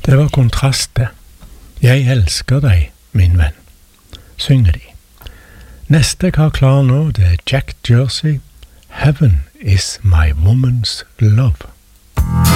Det var kontrast det. Jeg elsker deg, min venn, synger de. Neste jeg har klar nå, det er Jack Jersey. Heaven is my woman's love.